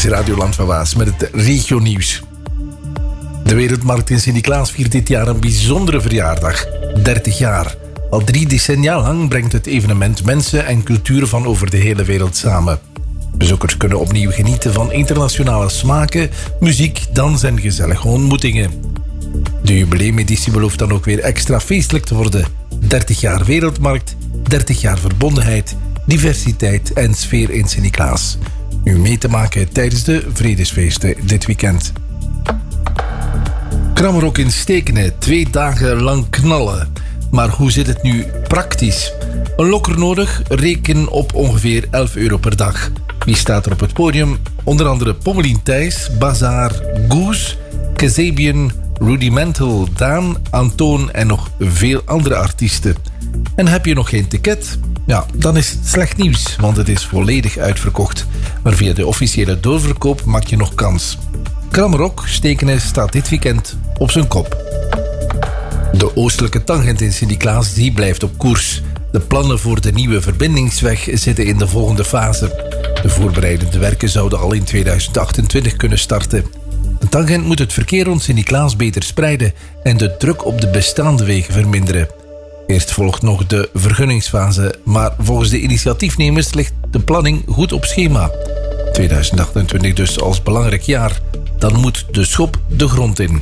is Radio Land van Waas met het regionieuws. De Wereldmarkt in Sint-Niklaas viert dit jaar een bijzondere verjaardag. 30 jaar. Al 3 decennia lang brengt het evenement mensen en culturen van over de hele wereld samen. Bezoekers kunnen opnieuw genieten van internationale smaken, muziek, dans en gezellige ontmoetingen. De jubileumeditie belooft dan ook weer extra feestelijk te worden. 30 jaar Wereldmarkt, 30 jaar verbondenheid, diversiteit en sfeer in Sint-Niklaas. Nu mee te maken tijdens de Vredesfeesten dit weekend. Krammerok in Stekene, 2 dagen lang knallen. Maar hoe zit het nu praktisch? Een lokker nodig, reken op ongeveer €11 per dag. Wie staat er op het podium? Onder andere Pommelien Thijs, Bazaar, Goose, Kasabian, Rudimental, Daan, Antoon en nog veel andere artiesten. En heb je nog geen ticket? Ja, dan is het slecht nieuws, want het is volledig uitverkocht. Maar via de officiële doorverkoop maak je nog kans. Krammerok, Stekene, staat dit weekend op zijn kop. De oostelijke tangent in Sint-Niklaas die blijft op koers. De plannen voor de nieuwe verbindingsweg zitten in de volgende fase. De voorbereidende werken zouden al in 2028 kunnen starten. De tangent moet het verkeer rond Sint-Niklaas beter spreiden en de druk op de bestaande wegen verminderen. Eerst volgt nog de vergunningsfase, maar volgens de initiatiefnemers ligt de planning goed op schema. 2028 dus als belangrijk jaar. Dan moet de schop de grond in.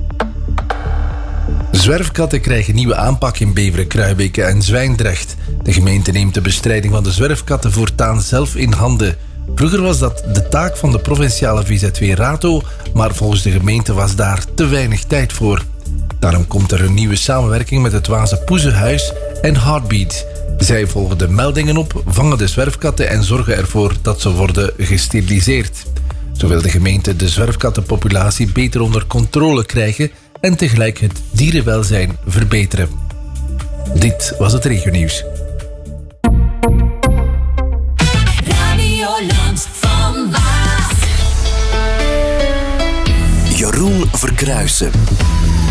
Zwerfkatten krijgen nieuwe aanpak in Beveren, Kruibeke en Zwijndrecht. De gemeente neemt de bestrijding van de zwerfkatten voortaan zelf in handen. Vroeger was dat de taak van de provinciale VZW Rato, maar volgens de gemeente was daar te weinig tijd voor. Daarom komt er een nieuwe samenwerking met het Waze Poezenhuis en Heartbeat. Zij volgen de meldingen op, vangen de zwerfkatten en zorgen ervoor dat ze worden gesteriliseerd. Zo wil de gemeente de zwerfkattenpopulatie beter onder controle krijgen en tegelijk het dierenwelzijn verbeteren. Dit was het regionieuws. Radio Land van Waas. Jeroen Verkruijsen.